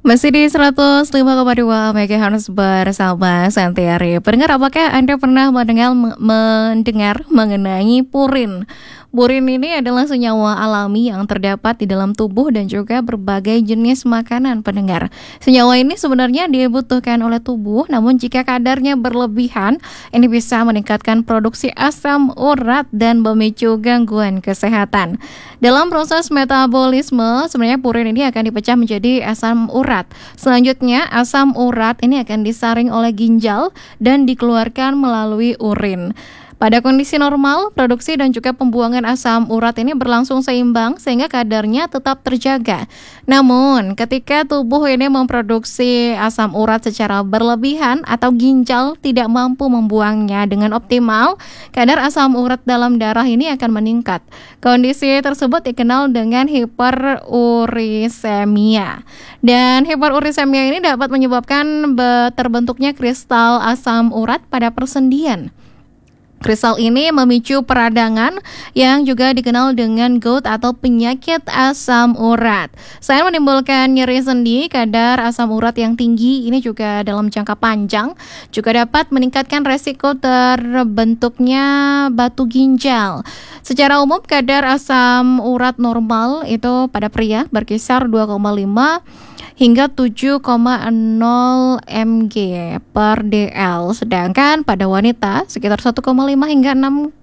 Masih di 105,2 MHz bersama Santiari. Pendengar, apakah Anda pernah mendengar mengenai purin? Purin ini adalah senyawa alami yang terdapat di dalam tubuh dan juga berbagai jenis makanan, pendengar. Senyawa ini sebenarnya dibutuhkan oleh tubuh, namun jika kadarnya berlebihan, ini bisa meningkatkan produksi asam urat dan memicu gangguan kesehatan. Dalam proses metabolisme, sebenarnya purin ini akan dipecah menjadi asam urat. Selanjutnya, asam urat ini akan disaring oleh ginjal dan dikeluarkan melalui urin. Pada kondisi normal, produksi dan juga pembuangan asam urat ini berlangsung seimbang sehingga kadarnya tetap terjaga. Namun, ketika tubuh ini memproduksi asam urat secara berlebihan atau ginjal tidak mampu membuangnya dengan optimal, kadar asam urat dalam darah ini akan meningkat. Kondisi tersebut dikenal dengan hiperurisemia. Dan hiperurisemia ini dapat menyebabkan terbentuknya kristal asam urat pada persendian. Kristal ini memicu peradangan yang juga dikenal dengan gout atau penyakit asam urat. Selain menimbulkan nyeri sendi, kadar asam urat yang tinggi ini juga dalam jangka panjang juga dapat meningkatkan resiko terbentuknya batu ginjal. Secara umum, kadar asam urat normal itu pada pria berkisar 2,5 hingga 7,0 mg per dl, sedangkan pada wanita sekitar 1,5 hingga 6,0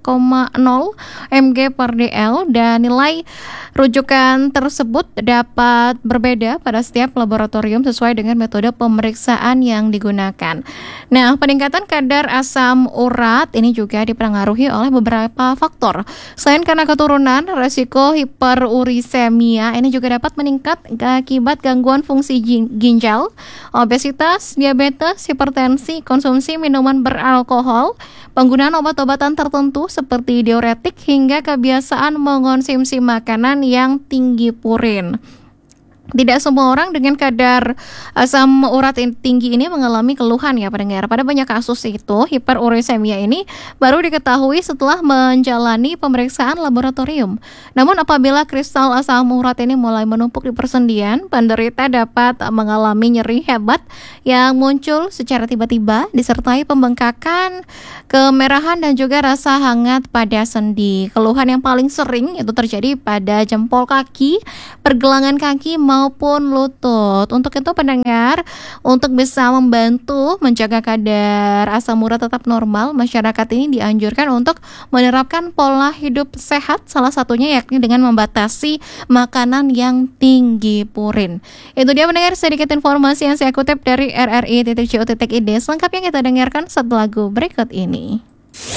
mg per dl, dan nilai rujukan tersebut dapat berbeda pada setiap laboratorium sesuai dengan metode pemeriksaan yang digunakan. Nah, peningkatan kadar asam urat ini juga dipengaruhi oleh beberapa faktor. Selain karena keturunan, resiko hiperurisemia ini juga dapat meningkat akibat gangguan fungsi ginjal, obesitas, diabetes, hipertensi, konsumsi minuman beralkohol, penggunaan obat-obatan tertentu seperti diuretik, hingga kebiasaan mengonsumsi makanan yang tinggi purin. Tidak semua orang dengan kadar asam urat tinggi ini mengalami keluhan, ya pendengar. Pada banyak kasus itu, hiperurisemia ini baru diketahui setelah menjalani pemeriksaan laboratorium. Namun apabila kristal asam urat ini mulai menumpuk di persendian, penderita dapat mengalami nyeri hebat yang muncul secara tiba-tiba disertai pembengkakan, kemerahan, dan juga rasa hangat pada sendi. Keluhan yang paling sering itu terjadi pada jempol kaki, pergelangan kaki, maupun lutut. Untuk itu pendengar, untuk bisa membantu menjaga kadar asam urat tetap normal, masyarakat ini dianjurkan untuk menerapkan pola hidup sehat, salah satunya yakni dengan membatasi makanan yang tinggi purin. Itu dia pendengar sedikit informasi yang saya kutip dari RRI.co.id. Selengkapnya kita dengarkan setelah lagu berikut ini.